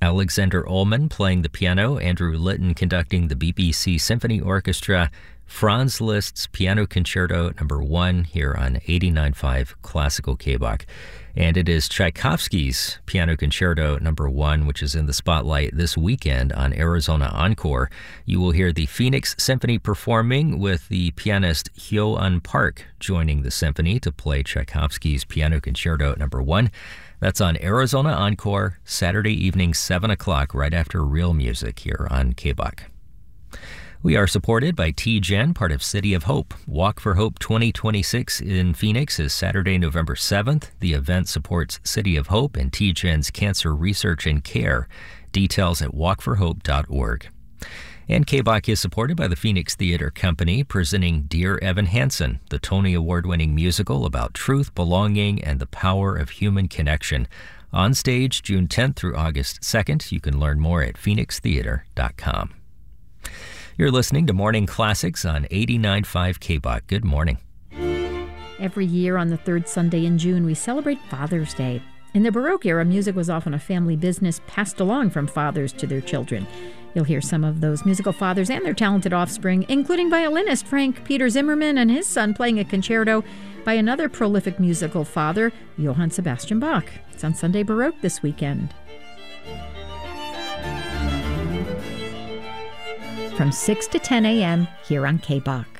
Alexander Ullman playing the piano, Andrew Litton conducting the BBC Symphony Orchestra, Franz Liszt's Piano Concerto No. 1 here on 89.5 Classical KBOC. And it is Tchaikovsky's Piano Concerto No. 1, which is in the spotlight this weekend on Arizona Encore. You will hear the Phoenix Symphony performing with the pianist Hyo-un Park joining the symphony to play Tchaikovsky's Piano Concerto No. 1. That's on Arizona Encore, Saturday evening, 7 o'clock, right after Real Music here on KBOC. We are supported by TGen, part of City of Hope. Walk for Hope 2026 in Phoenix is Saturday, November 7th. The event supports City of Hope and TGen's cancer research and care. Details at walkforhope.org. And KBOC is supported by the Phoenix Theater Company, presenting Dear Evan Hansen, the Tony Award-winning musical about truth, belonging, and the power of human connection. On stage June 10th through August 2nd. You can learn more at phoenixtheater.com. You're listening to Morning Classics on 89.5 KBOC. Good morning. Every year on the third Sunday in June, we celebrate Father's Day. In the Baroque era, music was often a family business passed along from fathers to their children. You'll hear some of those musical fathers and their talented offspring, including violinist Frank Peter Zimmermann and his son playing a concerto by another prolific musical father, Johann Sebastian Bach. It's on Sunday Baroque this weekend. From 6 to 10 a.m. here on KBOC.